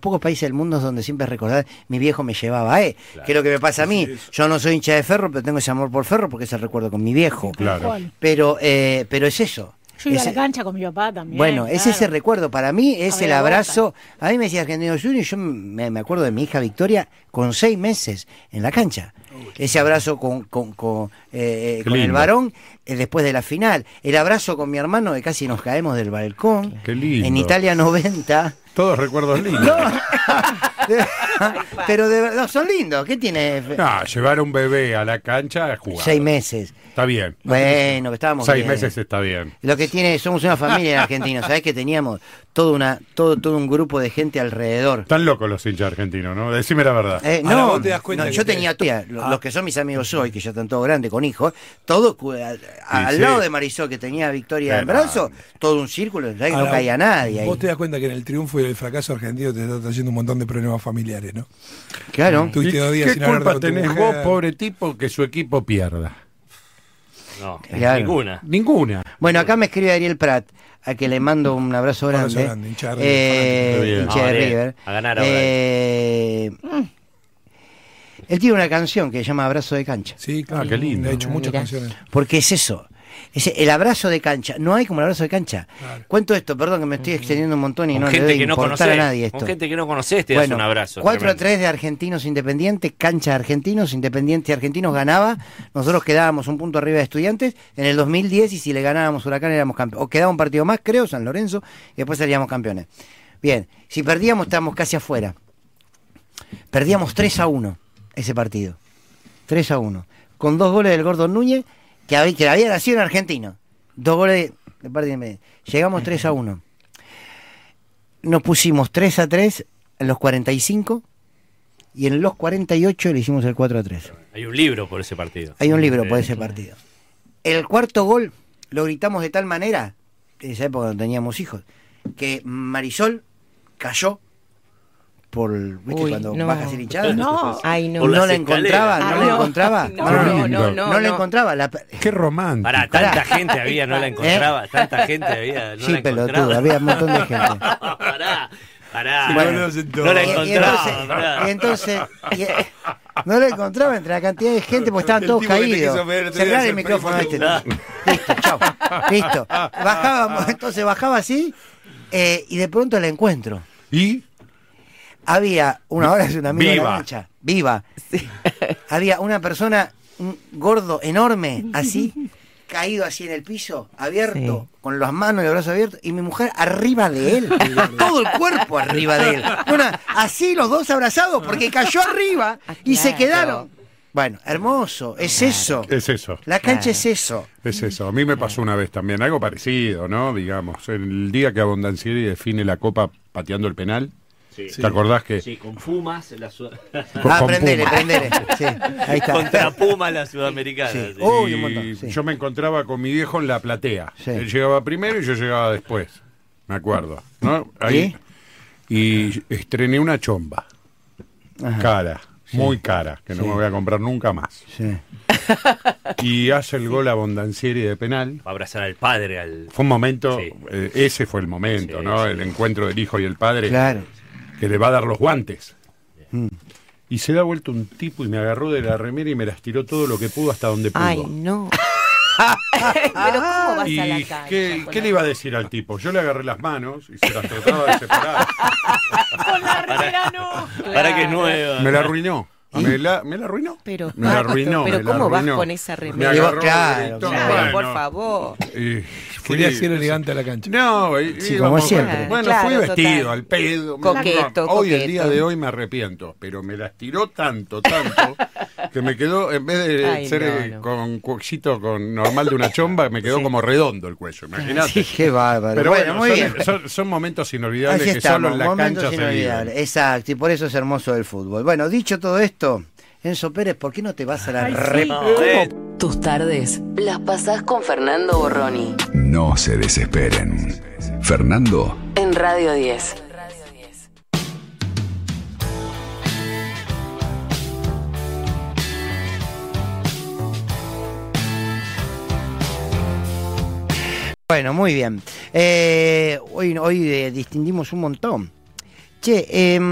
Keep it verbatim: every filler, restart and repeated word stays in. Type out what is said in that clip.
pocos países del mundo donde siempre recordar, mi viejo me llevaba, ¿eh? Claro. Que es lo que me pasa a mí. Sí, yo no soy hincha de Ferro, pero tengo ese amor por Ferro porque es el recuerdo con mi viejo. Claro. Pero, eh, pero es eso. Yo iba ese, a la cancha con mi papá también. Bueno, claro. es ese recuerdo. Para mí es a el abrazo. A mí me decía Argentino Junior, yo me, me acuerdo de mi hija Victoria con seis meses en la cancha. Ese abrazo con, con, con, eh, con el varón eh, después de la final. El abrazo con mi hermano, que casi nos caemos del balcón. Qué lindo. En Italia noventa. Todos recuerdos lindos. No. Pero de verdad, son lindos. ¿Qué tiene? No, llevar a un bebé a la cancha a jugar. Seis meses. Está bien. Bueno, que estábamos Seis bien. meses está bien. Lo que tiene, somos una familia en Argentina. ¿Sabés que teníamos todo una, todo, todo un grupo de gente alrededor? Están locos los hinchas argentinos, ¿no? Decime la verdad. Eh, Ahora, no, vos te das cuenta no, que yo te- tenía tía, los, Ah. los que son mis amigos hoy, que ya están todos grandes con hijos, todo cu- a- a- al sí. lado de Marisol, que tenía a Victoria Qué en brazo, grande. todo un círculo, ¿sabés? Que no Ahora, caía nadie ahí. Vos te das cuenta que en el triunfo y el fracaso argentino te está trayendo un montón de problemas familiares, ¿no? Claro. Tú- Tuviste dos días ¿Qué sin hablar culpa con tu tenés mujer? vos, pobre tipo, que su equipo pierda? No, Claro. ninguna. Ninguna. Bueno, acá me escribe Ariel Prat, a que le mando un abrazo Un abrazo grande. grande, hincha de Eh, River, hincha de fanático. No, River. Ariel, a ganar ahora. Eh, él tiene una canción que se llama Abrazo de Cancha. Sí, claro. Ah, qué lindo. Ha hecho Ah, muchas mirá. canciones. Porque es eso. Es el abrazo de cancha. No hay como el abrazo de cancha. Claro. Cuento esto, perdón que me estoy extendiendo un montón y Con no le gente doy que no importar conocés. a nadie esto. Con gente que no conoces te das un abrazo. cuatro a tremendo. tres de Argentinos Independientes, cancha de Argentinos, Independiente Argentinos ganaba, nosotros quedábamos un punto arriba de Estudiantes en el dos mil diez y si le ganábamos Huracán éramos campeones. O quedaba un partido más, creo, San Lorenzo, y después seríamos campeones. Bien, si perdíamos estábamos casi afuera. Perdíamos tres a uno ese partido. tres a uno. Con dos goles del Gordo Núñez, que había, que había nacido en Argentino. Dos goles de, de parte de Independiente. Llegamos tres a uno. Nos pusimos tres a tres en los cuarenta y cinco y en los cuarenta y ocho le hicimos el cuatro a tres. Hay un libro por ese partido. Hay un libro por ese partido. El cuarto gol lo gritamos de tal manera, en esa época no teníamos hijos, que Marisol cayó por, ¿viste? Uy, Cuando no. bajas el hinchada. No. Ay, no. Por No las la encontraba, escaleras. no Ah, la no. encontraba. No, No, Qué no, lindo. no, no, no la no. encontraba. La, Qué romántico. Pará, tanta gente había, no la encontraba. Tanta gente había, no sí, la pelotudo, encontraba. había un montón de gente. Pará, pará. Sí, Bueno, no lo sentó. no la Y- y encontraba. entonces- pará. Y entonces, y- no lo encontraba entre la cantidad de gente porque estaban El todos tipo que te caídos. quiso ver, te Cerrar voy a el hacer micrófono a este. Facebook. Listo, chao. Listo. Bajábamos, entonces bajaba así eh, y de pronto la encuentro. Y Había una hora es una amiga de la Viva. cancha, viva. Había una persona, un gordo enorme, así, caído así en el piso, abierto, Sí. con las manos y los brazos abiertos, y mi mujer arriba de él, todo el cuerpo arriba de él. Bueno, así los dos abrazados, porque cayó arriba y se Claro. quedaron. Bueno, hermoso, es eso. es eso. La cancha Claro. es eso. Es eso. A mí me pasó una vez también, algo parecido, ¿no? Digamos, el día que Abondancieri define la Copa pateando el penal. Sí. ¿Te acordás que Sí, con Pumas, la su- con- Ah, con prendele, Puma. prendele. Sí, ahí está. contra Pumas, la sudamericana. Sí. sí. Oh, Uy, Y un montón, sí. yo me encontraba con mi viejo en la platea. Sí. Él llegaba primero y yo llegaba después. Me acuerdo, ¿no? Ahí. Y estrené una chomba. Ajá. Cara, muy cara, que no Sí. me voy a comprar nunca más. Sí. Y hace el gol Abondancieri de penal. Va a abrazar al padre, al... Fue un momento, Sí. eh, ese fue el momento, Sí, ¿no? sí. El encuentro del hijo y el padre, Claro. que le va a dar los guantes. Mm. Y se da vuelta un tipo y me agarró de la remera y me las tiró todo lo que pudo hasta donde pudo. Ay, no. Pero ¿cómo vas ¿Y a la cancha? qué, con qué la- le iba a decir al tipo? Yo le agarré las manos y se las trataba de separar. Con la remera no. Para que es nueva. Me la arruinó. ¿Y? Me la, me la arruinó. Pero, me la Pato, arruinó. pero me la ¿cómo vas arruinó. con esa Me remera? agarró, Claro, gritó, claro. Claro, bueno, por favor. y fui- Quería ser elegante a la cancha. No, y- Sí, íbamos- como siempre. Bueno, Claro, fui vestido total. al pedo. Coqueto, Hoy, el coqueto. día de hoy, me arrepiento. Pero me las tiró tanto, tanto, que me quedó, en vez de Ay, ser no, eh, no. con cuellito con normal de una chomba, me quedó como redondo el cuello. Imagínate. Qué bárbaro. Pero bueno, muy son, bien. son- son momentos inolvidables Así que estamos, solo en la momentos cancha se viven. inolvidables. Exacto, y por eso es hermoso el fútbol. Bueno, dicho todo esto, Enzo Pérez, ¿por qué no te vas a la Ay, re... sí. No, eh, Tus tardes las pasás con Fernando Borroni No se desesperen. Fernando en Radio diez. Bueno, muy bien. Eh, hoy hoy eh, distinguimos un montón. Che, eh,